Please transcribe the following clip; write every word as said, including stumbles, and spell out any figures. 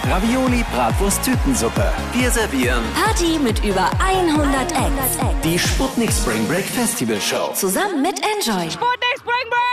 Ravioli, Bratwurst, Tütensuppe. Wir servieren Party mit über hundert Acts. die Sputnik Spring Break Festival Show. Zusammen mit Enjoy. Sputnik Spring Break!